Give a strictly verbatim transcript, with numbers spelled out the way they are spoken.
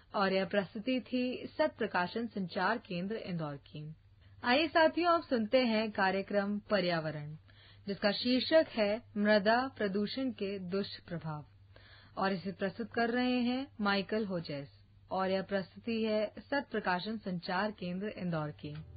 और यह प्रस्तुति थी सत प्रकाशन संचार केंद्र इंदौर की। आइए साथियों, अब सुनते हैं कार्यक्रम पर्यावरण, जिसका शीर्षक है मृदा प्रदूषण के दुष्प्रभाव, और इसे प्रस्तुत कर रहे हैं माइकल होजेस, और यह प्रस्तुति है सत प्रकाशन संचार केंद्र इंदौर की।